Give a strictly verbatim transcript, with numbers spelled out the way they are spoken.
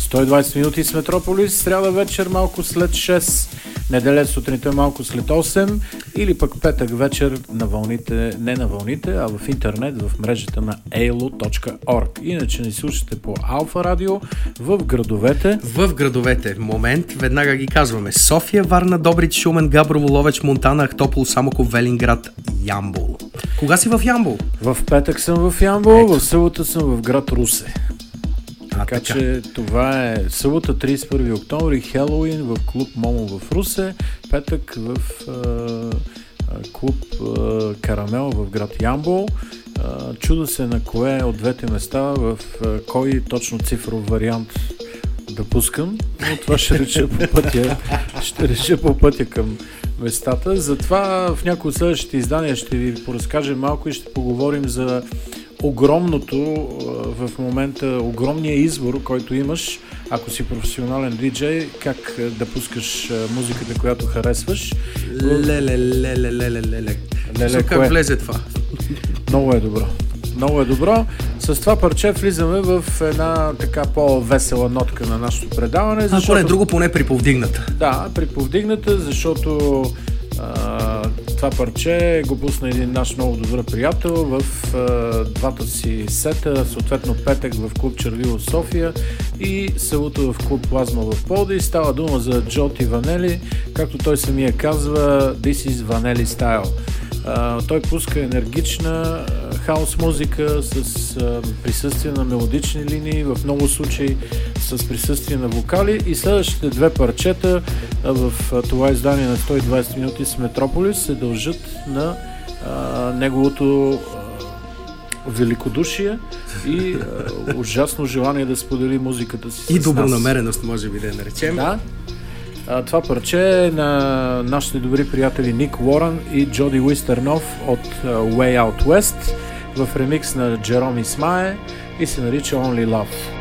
сто и двайсет минути с Метрополис, сряда вечер малко след шест, неделя сутринта малко след осем или пък петък вечер на вълните, не на вълните, а в интернет, в мрежата на ей ел о точка орг. Иначе ни слушате по Алфа Радио в градовете. В градовете. Момент, веднага ги казваме. София, Варна, Добрич, Шумен, Габрово, Ловеч, Монтана, Ахтопол, Самоков, Велинград, Ямбол. Кога си в Ямбол? В петък съм в Ямбол, Ето. в събота съм в град Русе. А, Така, така че това е събота трийсет и първи октомври, Хелоуин в клуб Момо в Русе, петък в а, клуб а, Карамел в град Ямбол. А, чуда се на кое от двете места, в а, кой точно цифров вариант да пускам, но това ще реша по пътя, ще реша по пътя към местата. Затова в някои от следващите издания ще ви поразкажем малко и ще поговорим за огромното в момента, огромния избор, който имаш, ако си професионален диджей, как да пускаш музиката, която харесваш. Леле, леле, леле, леле. Леле, как кое? влезе това? Много е добро. Много е добро. С това парче влизаме в една така по-весела нотка на нашето предаване. Защото... Ако не друго, поне приповдигната. Да, приповдигната, защото а, това парче го пусна един наш много добър приятел в а, двата си сета, съответно петък в клуб Червило София и събота в клуб Плазма в Пловдив. Става дума за Джоти Ванели, както той самия казва, This is Vanelli Style. Uh, той пуска енергична хаос музика с uh, присъствие на мелодични линии, в много случаи с присъствие на вокали, и следващите две парчета uh, в uh, това издание на сто и двайсет минути с Метрополис се дължат на uh, неговото uh, великодушие и uh, ужасно желание да сподели музиката си с И добронамереност, може би да я наречем. Да. А, това парче е на нашите добри приятели Ник Уорън и Джоди Уистернов от uh, Way Out West в ремикс на Джером Исмае и се нарича Only Love.